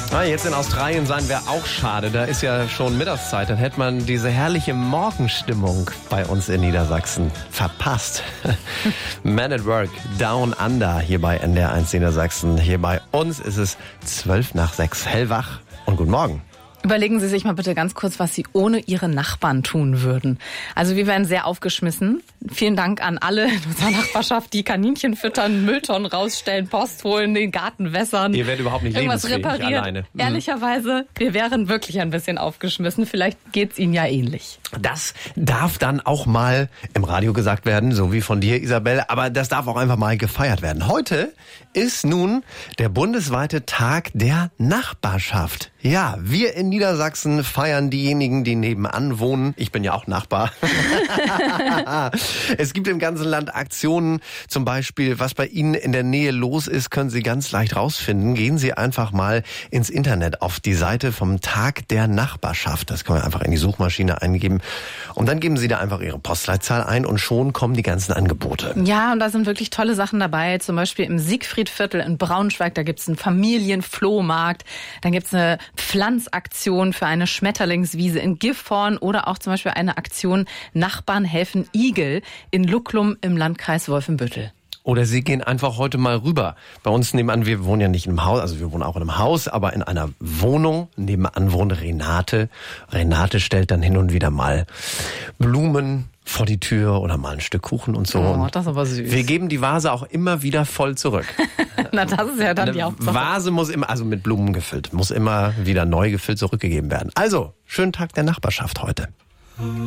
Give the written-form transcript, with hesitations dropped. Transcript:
Jetzt in Australien sein wäre auch schade. Da ist ja schon Mittagszeit. Dann hätte man diese herrliche Morgenstimmung bei uns in Niedersachsen verpasst. Man at Work, Down Under, hier bei NDR1 Niedersachsen. Hier bei uns ist es 5:55, hellwach und guten Morgen. Überlegen Sie sich mal bitte ganz kurz, was Sie ohne Ihre Nachbarn tun würden. Also wir wären sehr aufgeschmissen. Vielen Dank an alle in unserer Nachbarschaft, die Kaninchen füttern, Mülltonnen rausstellen, Post holen, den Garten wässern. Ihr werdet überhaupt nicht irgendwas lebensfähig reparieren. alleine. Ehrlicherweise, wir wären wirklich ein bisschen aufgeschmissen. Vielleicht geht's Ihnen ja ähnlich. Das darf dann auch mal im Radio gesagt werden, so wie von dir, Isabel. Aber das darf auch einfach mal gefeiert werden. Heute ist nun der bundesweite Tag der Nachbarschaft. Ja, wir in Niedersachsen feiern diejenigen, die nebenan wohnen. Ich bin ja auch Nachbar. Es gibt im ganzen Land Aktionen, zum Beispiel, was bei Ihnen in der Nähe los ist, können Sie ganz leicht rausfinden. Gehen Sie einfach mal ins Internet auf die Seite vom Tag der Nachbarschaft. Das können wir einfach in die Suchmaschine eingeben. Und dann geben Sie da einfach Ihre Postleitzahl ein und schon kommen die ganzen Angebote. Ja, und da sind wirklich tolle Sachen dabei. Zum Beispiel im Siegfriedviertel in Braunschweig, da gibt's einen Familienflohmarkt. Dann gibt's eine Pflanzaktion für eine Schmetterlingswiese in Gifhorn oder auch zum Beispiel eine Aktion Nachbarn helfen Igel in Lucklum im Landkreis Wolfenbüttel. Oder Sie gehen einfach heute mal rüber. Bei uns nebenan, wir wohnen ja nicht in einem Haus, also wir wohnen auch in einem Haus, aber in einer Wohnung. Nebenan wohnt Renate. Renate stellt dann hin und wieder mal Blumen vor die Tür oder mal ein Stück Kuchen und so. Oh, das ist aber süß. Wir geben die Vase auch immer wieder voll zurück. Na, das ist ja dann die Hauptsache. Vase muss immer, also mit Blumen gefüllt, muss immer wieder neu gefüllt zurückgegeben werden. Also, schönen Tag der Nachbarschaft heute.